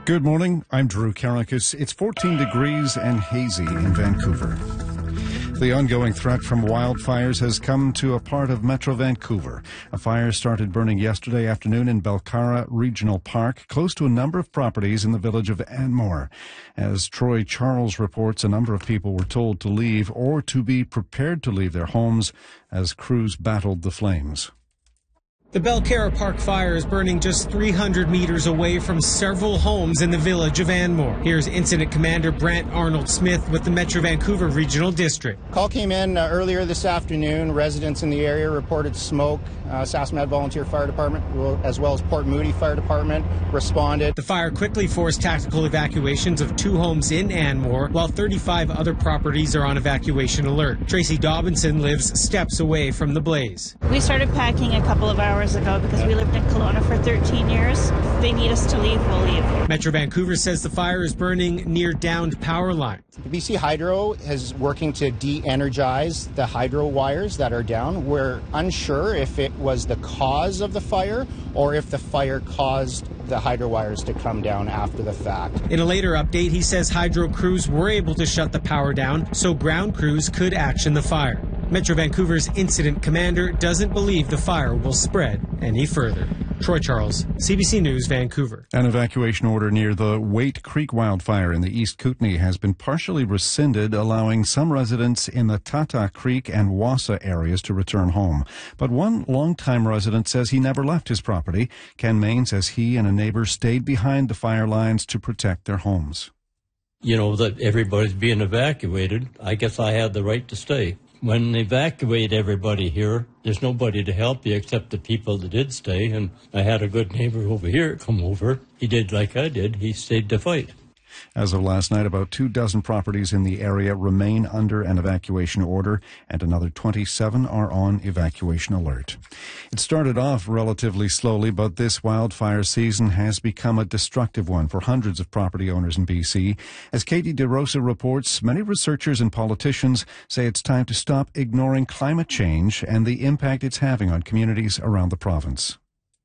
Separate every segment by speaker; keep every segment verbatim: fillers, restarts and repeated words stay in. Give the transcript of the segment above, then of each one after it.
Speaker 1: Good morning. I'm Drew Karakis. It's fourteen degrees and hazy in Vancouver. The ongoing threat from wildfires has come to a part of Metro Vancouver. A fire started burning yesterday afternoon in Belcara Regional Park, close to a number of properties in the village of Anmore. As Troy Charles reports, a number of people were told to leave or to be prepared to leave their homes as crews battled the flames.
Speaker 2: The Belcara Park fire is burning just three hundred meters away from several homes in the village of Anmore. Here's Incident Commander Brant Arnold Smith with the Metro Vancouver Regional District.
Speaker 3: Call came in uh, earlier this afternoon. Residents in the area reported smoke. Uh, Saskatchewan Volunteer Fire Department, as well as Port Moody Fire Department, responded.
Speaker 2: The fire quickly forced tactical evacuations of two homes in Anmore, while thirty-five other properties are on evacuation alert. Tracy Dobinson lives steps away from the blaze.
Speaker 4: We started packing a couple of hours ago because we lived in Kelowna for thirteen years. If they need us to leave, we'll leave.
Speaker 2: Metro Vancouver says the fire is burning near downed power lines.
Speaker 3: B C Hydro is working to de-energize the hydro wires that are down. We're unsure if it was the cause of the fire or if the fire caused the hydro wires to come down after the fact.
Speaker 2: In a later update, he says hydro crews were able to shut the power down so ground crews could action the fire. Metro Vancouver's incident commander doesn't believe the fire will spread any further. Troy Charles, C B C News, Vancouver.
Speaker 1: An evacuation order near the Waite Creek wildfire in the East Kootenay has been partially rescinded, allowing some residents in the Tata Creek and Wassa areas to return home. But one longtime resident says he never left his property. Ken Main says he and a neighbor stayed behind the fire lines to protect their homes.
Speaker 5: You know, that everybody's being evacuated. I guess I had the right to stay. When they evacuate everybody here, there's nobody to help you except the people that did stay. And I had a good neighbor over here come over. He did like I did. He stayed to fight.
Speaker 1: As of last night, about two dozen properties in the area remain under an evacuation order, and another twenty-seven are on evacuation alert. It started off relatively slowly, but this wildfire season has become a destructive one for hundreds of property owners in B C. As Katie DeRosa reports, many researchers and politicians say it's time to stop ignoring climate change and the impact it's having on communities around the province.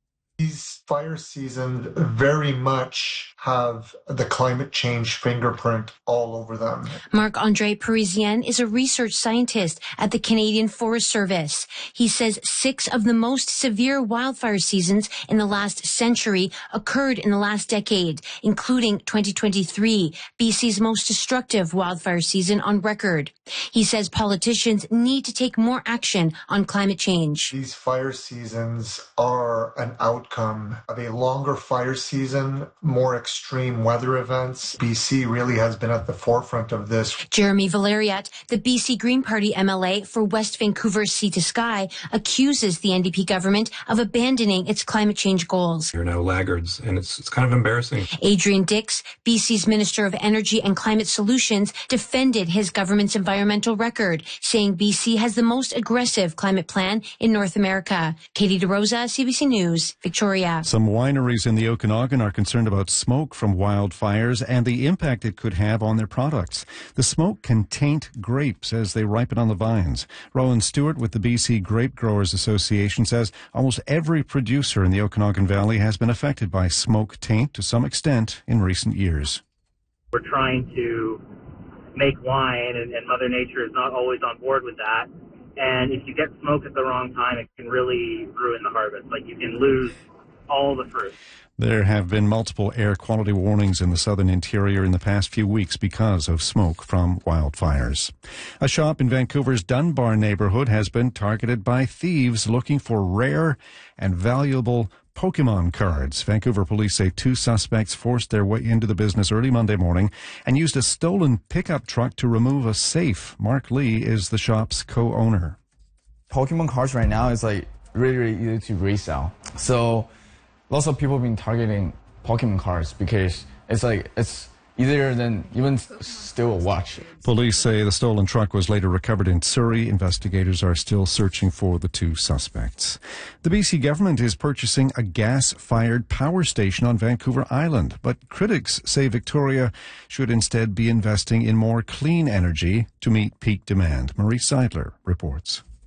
Speaker 6: These fire seasons very much have the climate change fingerprint all over them.
Speaker 7: Marc-Andre Parisien is a research scientist at the Canadian Forest Service. He says six of the most severe wildfire seasons in the last century occurred in the last decade, including twenty twenty-three, B C's most destructive wildfire season on record. He says politicians need to take more action on climate change.
Speaker 6: These fire seasons are an outcome of a longer fire season, more extreme weather events. B C really has been at the forefront of this.
Speaker 7: Jeremy Valeriat, the B C Green Party M L A for West Vancouver's Sea to Sky, accuses the N D P government of abandoning its climate change goals.
Speaker 8: You're now laggards, and it's, it's kind of embarrassing.
Speaker 7: Adrian Dix, B C's Minister of Energy and Climate Solutions, defended his government's environmental record, saying B C has the most aggressive climate plan in North America. Katie DeRosa, C B C News, Victoria.
Speaker 1: Some wineries in the Okanagan are concerned about smoke from wildfires and the impact it could have on their products. The smoke can taint grapes as they ripen on the vines. Rowan Stewart with the B C Grape Growers Association says almost every producer in the Okanagan Valley has been affected by smoke taint to some extent in recent years.
Speaker 9: We're trying to make wine, and, and Mother Nature is not always on board with that. And if you get smoke at the wrong time, it can really ruin the harvest. Like, you can lose all the fruit.
Speaker 1: There have been multiple air quality warnings in the southern interior in the past few weeks because of smoke from wildfires. A shop in Vancouver's Dunbar neighborhood has been targeted by thieves looking for rare and valuable Pokemon cards. Vancouver police say two suspects forced their way into the business early Monday morning and used a stolen pickup truck to remove a safe. Mark Lee is the shop's co-owner.
Speaker 10: Pokemon cards right now is like really, really easy to resell. So lots of people have been targeting Pokemon cards because it's like it's easier than even steal a watch.
Speaker 1: Police say the stolen truck was later recovered in Surrey. Investigators are still searching for the two suspects. The B C government is purchasing a gas-fired power station on Vancouver Island, but critics say Victoria should instead be investing in more clean energy to meet peak demand. Marie Seidler reports.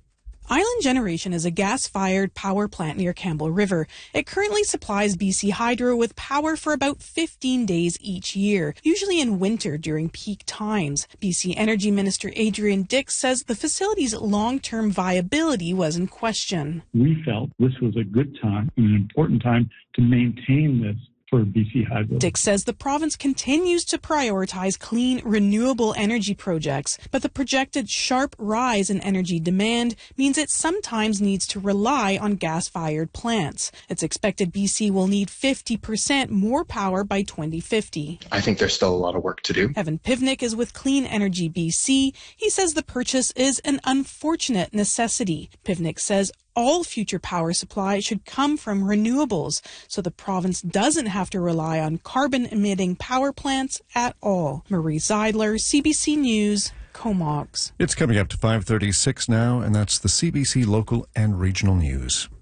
Speaker 11: Island Generation is a gas-fired power plant near Campbell River. It currently supplies B C Hydro with power for about fifteen days each year, usually in winter during peak times. B C Energy Minister Adrian Dix says the facility's long-term viability was in question.
Speaker 12: We felt this was a good time and an important time to maintain this for B C Hydro.
Speaker 11: Dix says the province continues to prioritize clean, renewable energy projects, but the projected sharp rise in energy demand means it sometimes needs to rely on gas-fired plants. It's expected B C will need fifty percent more power by twenty fifty.
Speaker 13: I think there's still a lot of work to do.
Speaker 11: Evan Pivnik is with Clean Energy B C. He says the purchase is an unfortunate necessity. Pivnik says all future power supply should come from renewables, so the province doesn't have to rely on carbon-emitting power plants at all. Marie Zeidler, C B C News, Comox.
Speaker 1: It's coming up to five thirty-six now, and that's the C B C local and regional news.